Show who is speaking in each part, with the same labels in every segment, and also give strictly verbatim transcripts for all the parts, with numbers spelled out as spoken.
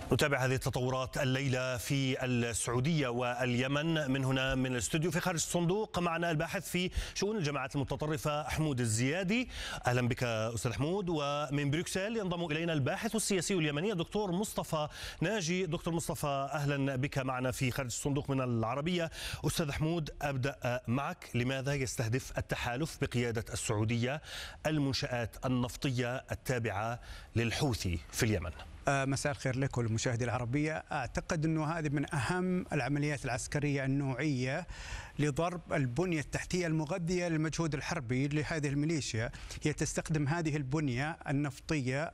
Speaker 1: نتابع هذه التطورات الليلة في السعودية واليمن من هنا من الاستوديو. في خارج الصندوق معنا الباحث في شؤون الجماعات المتطرفة حمود الزيادي. أهلا بك أستاذ حمود. ومن بروكسل ينضم إلينا الباحث والسياسي اليمني الدكتور مصطفى ناجي. دكتور مصطفى أهلا بك معنا في خارج الصندوق من العربية. أستاذ حمود، أبدأ معك. لماذا يستهدف التحالف بقيادة السعودية المنشآت النفطية التابعة للحوثي في اليمن؟
Speaker 2: مساء الخير لك وللمشاهدين العربية. أعتقد أنه هذه من أهم العمليات العسكرية النوعية لضرب البنية التحتية المغذية للمجهود الحربي لهذه الميليشيا. هي تستخدم هذه البنية النفطية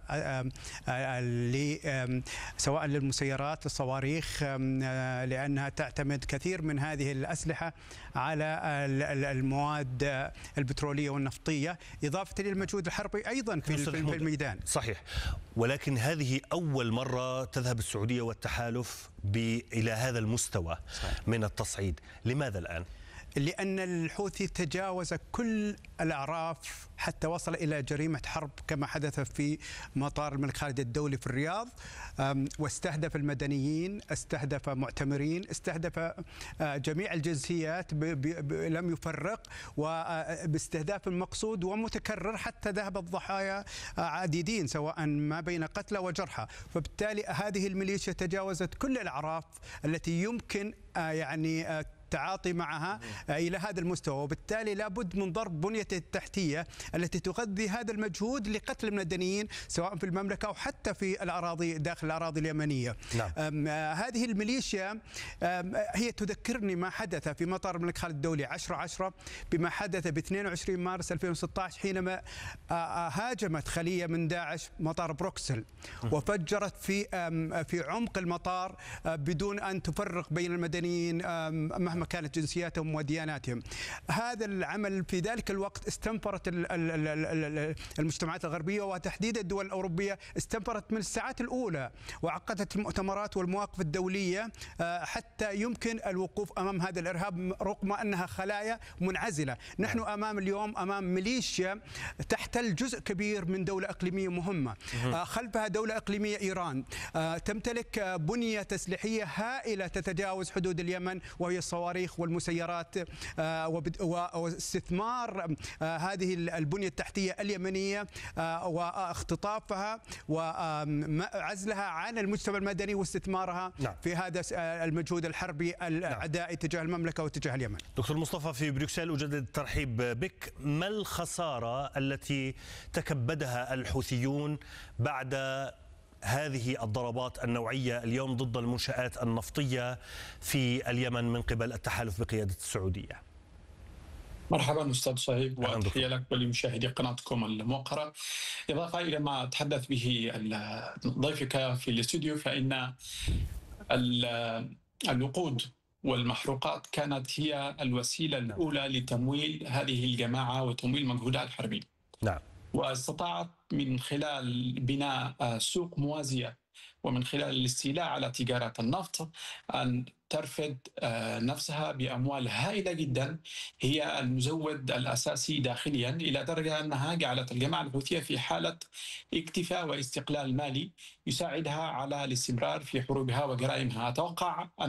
Speaker 2: سواء للمسيرات للصواريخ، لأنها تعتمد كثير من هذه الأسلحة على المواد البترولية والنفطية، إضافة للمجهود الحربي أيضا في الميدان.
Speaker 1: صحيح، ولكن هذه أول مرة تذهب السعودية والتحالف إلى هذا المستوى من التصعيد. لماذا الآن؟
Speaker 2: لأن الحوثي تجاوز كل الأعراف حتى وصل إلى جريمة حرب كما حدث في مطار الملك خالد الدولي في الرياض، واستهدف المدنيين، استهدف معتمرين، استهدف جميع الجنسيات، لم يفرق، وباستهداف المقصود ومتكرر حتى ذهب الضحايا عديدين سواء ما بين قتلى وجرحى. فبالتالي هذه الميليشيا تجاوزت كل الأعراف التي يمكن يعني التعاطي معها إلى هذا المستوى، وبالتالي لابد من ضرب بنية التحتية التي تغذي هذا المجهود لقتل المدنيين سواء في المملكة أو حتى في الأراضي داخل الأراضي اليمنية. نعم. هذه الميليشيا هي تذكرني ما حدث في مطار الملك خالد الدولي عشرة عشرة بما حدث ب اثنين وعشرين مارس ألفين وستة عشر حينما هاجمت خلية من داعش مطار بروكسل وفجرت في في عمق المطار بدون أن تفرق بين المدنيين مهما كانت جنسياتهم ودياناتهم. هذا العمل في ذلك الوقت استنفرت المجتمعات الغربية وتحديدا الدول الأوروبية، استنفرت من الساعات الأولى وعقدت المؤتمرات والمواقف الدولية حتى يمكن الوقوف أمام هذا الإرهاب رغم أنها خلايا منعزلة. نحن أمام اليوم أمام ميليشيا تحتل جزء كبير من دولة إقليمية مهمة، خلفها دولة إقليمية إيران تمتلك بنية تسليحية هائلة تتجاوز حدود اليمن، وهي الصواريخ والمسيرات واستثمار هذه البنية التحتية اليمنية واختطافها وعزلها عن المجتمع المدني واستثمارها نعم. في هذا المجهود الحربي العدائي تجاه المملكة وتجاه اليمن.
Speaker 1: دكتور مصطفى في بروكسل أجدد الترحيب بك. ما الخسارة التي تكبدها الحوثيون بعد هذه الضربات النوعية اليوم ضد المنشآت النفطية في اليمن من قبل التحالف بقيادة السعودية؟
Speaker 3: مرحبا أستاذ صهيب، وتحية لك ولمشاهدي قناتكم الموقرة. إضافة إلى ما تحدث به ضيفك في الاستوديو، فإن الوقود والمحروقات كانت هي الوسيلة الأولى لتمويل هذه الجماعة وتمويل مجهودها الحربي.
Speaker 1: نعم.
Speaker 3: واستطاعت من خلال بناء سوق موازية ومن خلال الاستيلاء على تجارة النفط أن ترفد نفسها بأموال هائلة جدا هي المزود الأساسي داخليا، إلى درجة أنها جعلت الجماعة الحوثية في حالة اكتفاء واستقلال مالي يساعدها على الاستمرار في حروبها وجرائمها. أتوقع أن